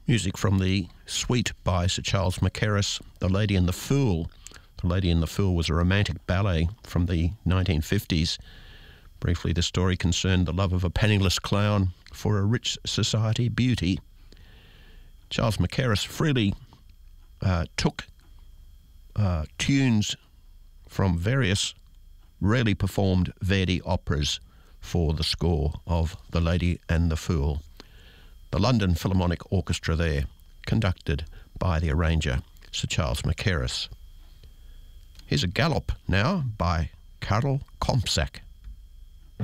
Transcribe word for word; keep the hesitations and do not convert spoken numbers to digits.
Music from the Suite by Sir Charles Mackerras, The Lady and the Fool. The Lady and the Fool was a romantic ballet from the nineteen fifties. Briefly, the story concerned the love of a penniless clown for a rich society beauty. Charles Mackerras freely uh, took uh, tunes from various rarely performed Verdi operas for the score of The Lady and the Fool. The London Philharmonic Orchestra there, conducted by the arranger, Sir Charles Mackerras. Here's a galop now by Karel Kompsak.